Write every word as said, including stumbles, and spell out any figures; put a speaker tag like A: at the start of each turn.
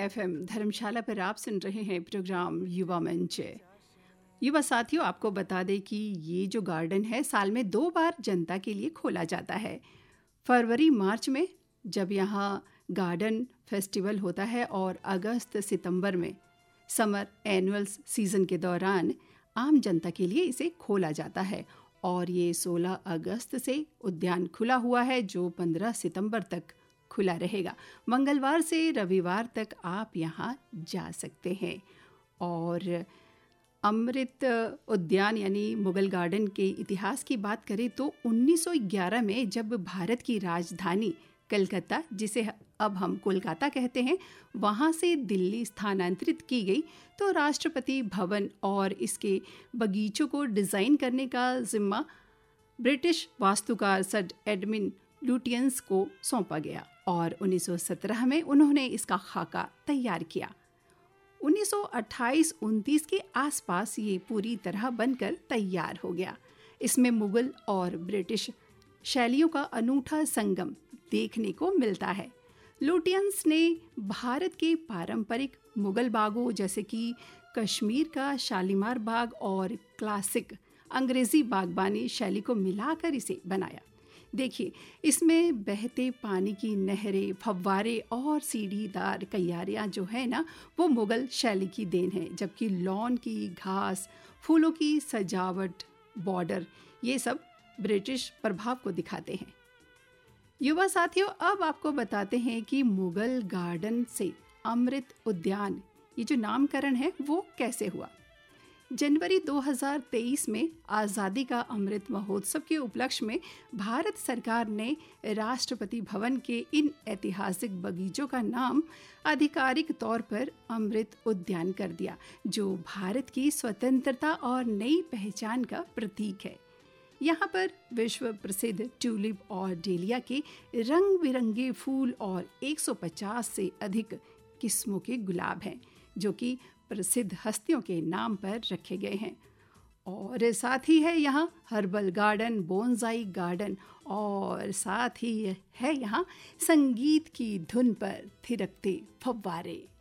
A: FM धर्मशाला पर आप सुन रहे हैं प्रोग्राम युवा मंच। युवा साथियों, आपको बता दें कि ये जो गार्डन है साल में दो बार जनता के लिए खोला जाता है। फरवरी मार्च में जब यहाँ गार्डन फेस्टिवल होता है और अगस्त सितंबर में समर एनुअल सीज़न के दौरान आम जनता के लिए इसे खोला जाता है। और ये सोलह अगस्त से उद्यान खुला हुआ है जो पंद्रह सितंबर तक खुला रहेगा। मंगलवार से रविवार तक आप यहाँ जा सकते हैं। और अमृत उद्यान यानी मुगल गार्डन के इतिहास की बात करें तो उन्नीस सौ ग्यारह में जब भारत की राजधानी कलकत्ता, जिसे अब हम कोलकाता कहते हैं, वहाँ से दिल्ली स्थानांतरित की गई तो राष्ट्रपति भवन और इसके बगीचों को डिज़ाइन करने का जिम्मा ब्रिटिश वास्तुकार सर एडमिन लुटियंस को सौंपा गया और उन्नीस सौ सत्रह में उन्होंने इसका खाका तैयार किया। उन्नीस सौ अट्ठाईस उनतीस के आसपास ये पूरी तरह बनकर तैयार हो गया। इसमें मुगल और ब्रिटिश शैलियों का अनूठा संगम देखने को मिलता है। लुटियंस ने भारत के पारंपरिक मुगल बागों जैसे कि कश्मीर का शालीमार बाग और क्लासिक अंग्रेजी बागबानी शैली को मिलाकर इसे बनाया। देखिए, इसमें बहते पानी की नहरें, फव्वारे और सीढ़ीदार कैयारियाँ जो है ना, वो मुगल शैली की देन है, जबकि लॉन की घास, फूलों की सजावट, बॉर्डर, ये सब ब्रिटिश प्रभाव को दिखाते हैं। युवा साथियों, अब आपको बताते हैं कि मुगल गार्डन से अमृत उद्यान, ये जो नामकरण है वो कैसे हुआ। जनवरी दो हज़ार तेईस में आज़ादी का अमृत महोत्सव के उपलक्ष्य में भारत सरकार ने राष्ट्रपति भवन के इन ऐतिहासिक बगीचों का नाम आधिकारिक तौर पर अमृत उद्यान कर दिया, जो भारत की स्वतंत्रता और नई पहचान का प्रतीक है। यहाँ पर विश्व प्रसिद्ध ट्यूलिप और डेलिया के रंग बिरंगे फूल और एक सौ पचास से अधिक किस्मों के गुलाब हैं, जो कि प्रसिद्ध हस्तियों के नाम पर रखे गए हैं। और साथ ही है यहाँ हर्बल गार्डन, बोनसाई गार्डन और साथ ही है यहाँ संगीत की धुन पर थिरकते फव्वारे।